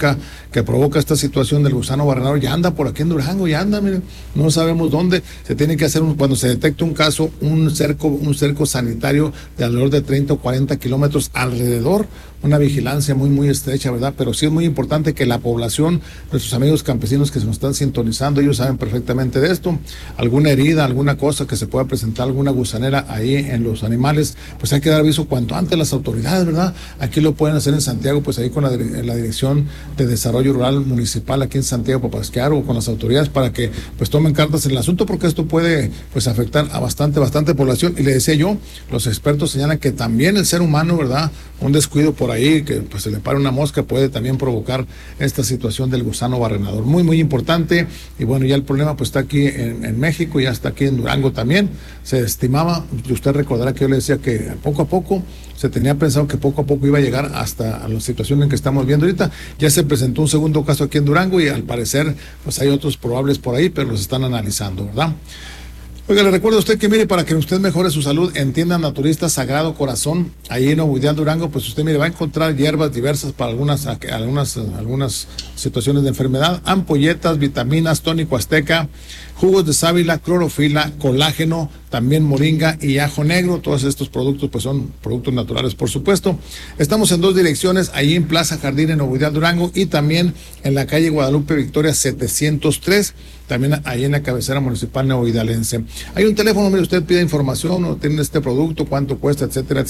que provoca esta situación del gusano barrenador ya anda por aquí en Durango, ya anda, miren, no sabemos dónde. Se tiene que hacer, cuando se detecta un caso, un cerco sanitario de alrededor de 30 o 40 kilómetros alrededor, una vigilancia muy estrecha, ¿verdad? Pero sí es muy importante que la población, nuestros amigos campesinos que se nos están sintonizando, ellos saben perfectamente de esto. Alguna herida, alguna cosa que se pueda presentar, alguna gusanera ahí en los animales, pues hay que dar aviso cuanto antes a las autoridades, ¿verdad? Aquí lo pueden hacer en Santiago, pues ahí con la Dirección de Desarrollo Rural Municipal aquí en Santiago Papasquiaro, o con las autoridades, para que pues tomen cartas en el asunto, porque esto puede pues afectar a bastante población. Y le decía yo, los expertos señalan que también el ser humano, ¿verdad? Un descuido por ahí, que pues se le para una mosca, puede también provocar esta situación del gusano barrenador. Muy importante. Y bueno, ya el problema pues está aquí en México, ya está aquí en Durango también. Se estimaba, usted recordará que yo le decía que poco a poco se tenía pensado que poco a poco iba a llegar hasta a la situación en que estamos viendo ahorita. Ya se presentó un segundo caso aquí en Durango y al parecer pues hay otros probables por ahí, pero los están analizando, ¿verdad? Oiga, le recuerdo a usted que mire, para que usted mejore su salud, en Tienda Naturista Sagrado Corazón, ahí en Obudial, Durango, pues usted mire, va a encontrar hierbas diversas para algunas situaciones de enfermedad, ampolletas, vitaminas, tónico azteca, jugos de sábila, clorofila, colágeno, también moringa y ajo negro. Todos estos productos pues son productos naturales, por supuesto. Estamos en 2 direcciones, ahí en Plaza Jardín en Obudial, Durango, y también en la calle Guadalupe Victoria 703, también ahí en la cabecera municipal neoidalense. Hay un teléfono, mire, usted pide información o tiene este producto, cuánto cuesta, etcétera,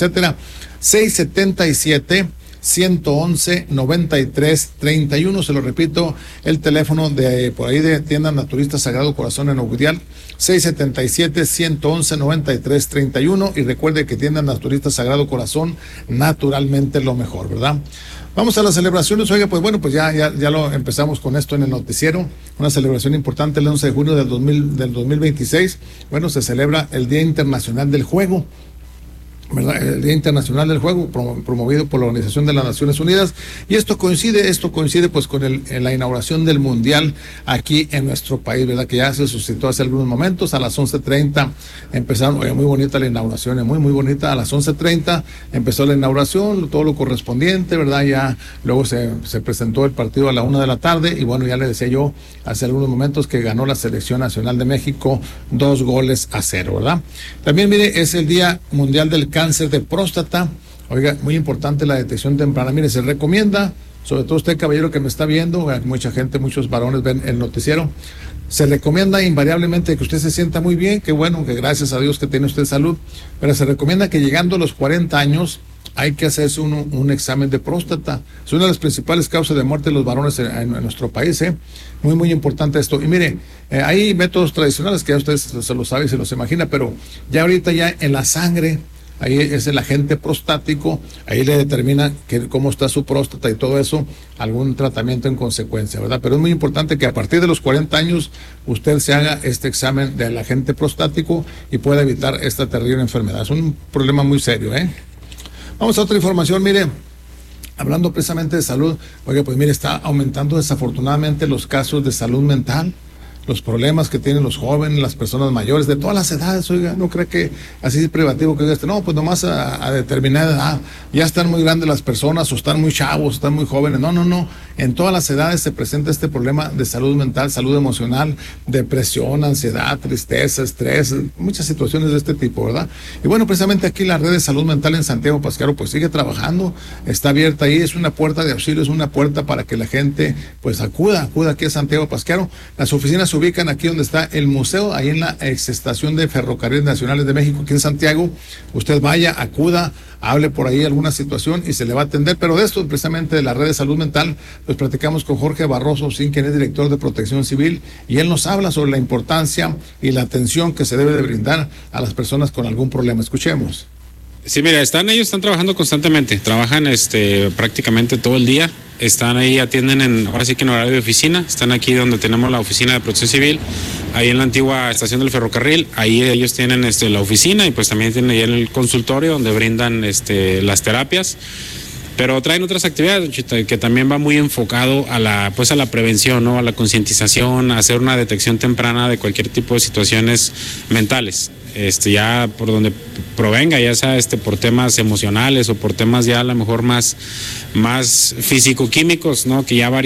677-111-9331, se lo repito, el teléfono de por ahí de Tienda Naturista Sagrado Corazón en Obudial, 677-111-9331, y recuerde que Tienda Naturista Sagrado Corazón, naturalmente lo mejor, ¿verdad? Vamos a las celebraciones. Oiga, pues bueno, pues ya lo empezamos con esto en el noticiero, una celebración importante el 11 de junio del 2026, bueno, se celebra el Día Internacional del Juego, ¿verdad? El Día Internacional del Juego, promovido por la Organización de las Naciones Unidas, y esto coincide pues con la inauguración del Mundial aquí en nuestro país, ¿verdad? Que ya se suscitó hace algunos momentos, a las 11:30 empezaron, muy bonita la inauguración, muy bonita, a las 11:30 empezó la inauguración, todo lo correspondiente, ¿verdad? Ya luego se presentó el partido a la 1 de la tarde, y bueno, ya le decía yo hace algunos momentos que ganó la Selección Nacional de México 2-0, ¿verdad? También, mire, es el Día Mundial del Cáncer de próstata. Oiga, muy importante la detección temprana. Mire, se recomienda, sobre todo usted, caballero, que me está viendo, mucha gente, muchos varones ven el noticiero, se recomienda invariablemente que usted se sienta muy bien, que bueno, que gracias a Dios que tiene usted salud, pero se recomienda que llegando a los 40 años hay que hacerse un examen de próstata. Es una de las principales causas de muerte de los varones en nuestro país, muy importante esto. Y mire, hay métodos tradicionales que ya usted se lo sabe y se los imagina, pero ya ahorita ya en la sangre, ahí es el agente prostático, ahí le determina cómo está su próstata y todo eso, algún tratamiento en consecuencia, ¿verdad? Pero es muy importante que a partir de los 40 años usted se haga este examen del agente prostático y pueda evitar esta terrible enfermedad. Es un problema muy serio, Vamos a otra información, mire. Hablando precisamente de salud, oiga, pues mire, está aumentando desafortunadamente los casos de salud mental, los problemas que tienen los jóvenes, las personas mayores, de todas las edades. Oiga, no cree que así es privativo que diga no, pues nomás a determinada edad, ya están muy grandes las personas, o están muy chavos, están muy jóvenes. No, en todas las edades se presenta este problema de salud mental, salud emocional, depresión, ansiedad, tristeza, estrés, muchas situaciones de este tipo, ¿verdad? Y bueno, precisamente aquí la red de salud mental en Santiago Papasquiaro pues sigue trabajando, está abierta ahí, es una puerta de auxilio, es una puerta para que la gente pues acuda aquí a Santiago Papasquiaro. Las oficinas se ubican aquí donde está el museo, ahí en la exestación de Ferrocarriles Nacionales de México, aquí en Santiago. Usted vaya, acuda, hable por ahí alguna situación y se le va a atender. Pero de esto, precisamente de la red de salud mental, pues platicamos con Jorge Barroso, quien es director de Protección Civil, y él nos habla sobre la importancia y la atención que se debe de brindar a las personas con algún problema. Escuchemos. Sí, mira, ellos están trabajando constantemente, trabajan prácticamente todo el día, están ahí, atienden ahora sí que en horario de oficina, están aquí donde tenemos la oficina de Protección Civil, ahí en la antigua estación del ferrocarril, ahí ellos tienen la oficina y pues también tienen ahí el consultorio donde brindan las terapias. Pero traen otras actividades, Chita, que también va muy enfocado a la prevención, ¿no? A la concientización, a hacer una detección temprana de cualquier tipo de situaciones mentales. Ya por donde provenga, ya sea por temas emocionales o por temas ya a lo mejor más físico-químicos, ¿no? Que ya varían.